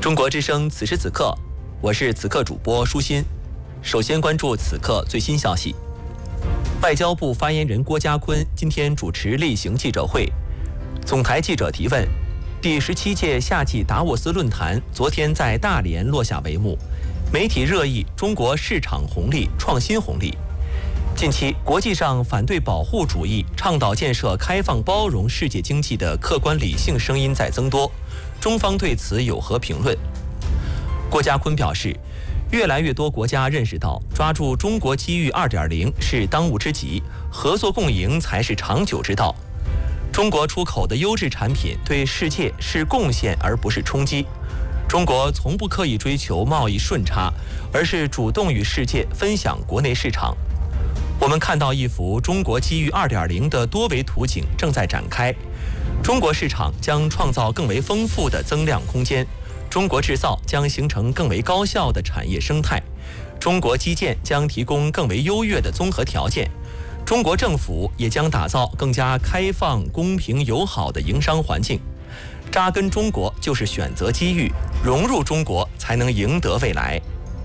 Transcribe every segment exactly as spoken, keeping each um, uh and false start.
中国之声此时此刻，我是此刻主播舒心。首先关注此刻最新消息。外交部发言人郭家坤今天主持例行记者会，总台记者提问：第十七届夏季达沃斯论坛昨天在大连落下帷幕，媒体热议中国市场红利、创新红利。近期，国际上反对保护主义、倡导建设开放包容世界经济的客观理性声音在增多，中方对此有何评论？郭家坤表示，越来越多国家认识到，抓住中国机遇 二点零 是当务之急，合作共赢才是长久之道。中国出口的优质产品对世界是贡献而不是冲击。中国从不刻意追求贸易顺差，而是主动与世界分享国内市场。我们看到一幅中国机遇 二点零 的多维图景正在展开，中国市场将创造更为丰富的增量空间，中国制造将形成更为高效的产业生态，中国基建将提供更为优越的综合条件，中国政府也将打造更加开放、公平、友好的营商环境。扎根中国就是选择机遇，融入中国才能赢得未来。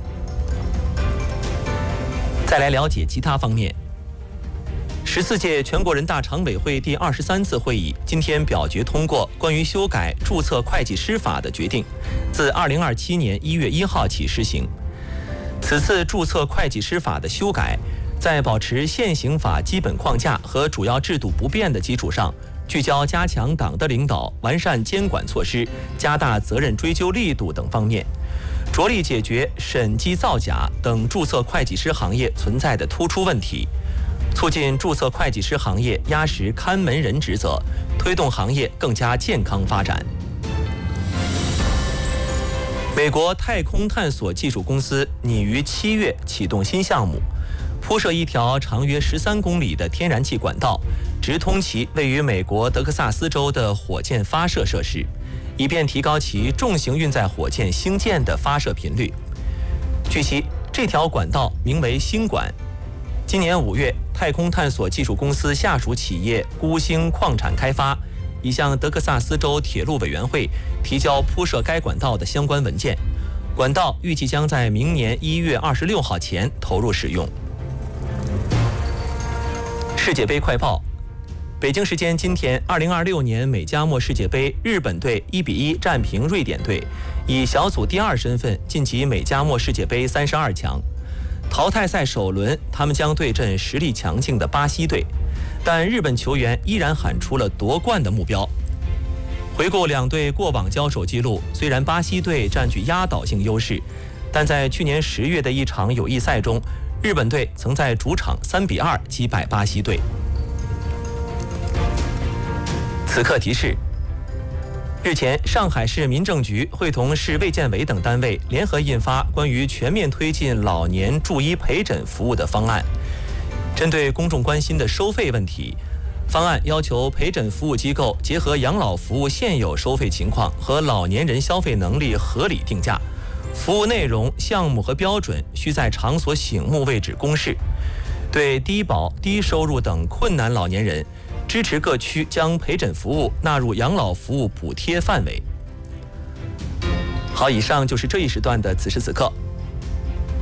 再来了解其他方面。十四届全国人大常委会第二十三次会议今天表决通过关于修改注册会计师法的决定，自二零二七年一月一号起施行。此次注册会计师法的修改，在保持现行法基本框架和主要制度不变的基础上，聚焦加强党的领导、完善监管措施、加大责任追究力度等方面，着力解决审计造假等注册会计师行业存在的突出问题，促进注册会计师行业压实看门人职责，推动行业更加健康发展。美国太空探索技术公司拟于七月启动新项目，铺设一条长约十三公里的天然气管道，直通其位于美国德克萨斯州的火箭发射设施，以便提高其重型运载火箭星舰的发射频率。据悉，这条管道名为星管。今年五月，太空探索技术公司下属企业孤星矿产开发已向德克萨斯州铁路委员会提交铺设该管道的相关文件，管道预计将在明年一月二十六号前投入使用。世界杯快报。北京时间今天，二零二六年美加墨世界杯，日本队一比一战平瑞典队，以小组第二身份晋级美加墨世界杯三十二强。淘汰赛首轮，他们将对阵实力强劲的巴西队，但日本球员依然喊出了夺冠的目标。回顾两队过往交手记录，虽然巴西队占据压倒性优势，但在去年十月的一场友谊赛中，日本队曾在主场三比二击败巴西队。此刻提示：日前，上海市民政局会同市卫健委等单位联合印发关于全面推进老年助医陪诊服务的方案。针对公众关心的收费问题，方案要求陪诊服务机构结合养老服务现有收费情况和老年人消费能力合理定价，服务内容、项目和标准需在场所醒目位置公示。对低保、低收入等困难老年人，支持各区将陪诊服务纳入养老服务补贴范围。好，以上就是这一时段的此时此刻。